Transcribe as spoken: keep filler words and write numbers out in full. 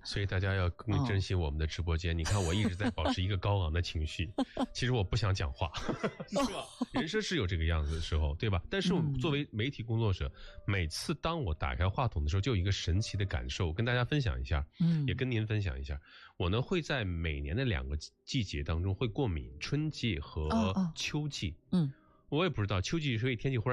所以大家要更珍惜我们的直播间。哦、你看，我一直在保持一个高昂的情绪，其实我不想讲话，是吧？人生是有这个样子的时候，对吧？但是我们作为媒体工作者，嗯、每次当我打开话筒的时候，就有一个神奇的感受，跟大家分享一下，嗯，也跟您分享一下。我呢会在每年的两个季节当中会过敏，春季和秋季，哦哦嗯。我也不知道，秋季所以天气忽然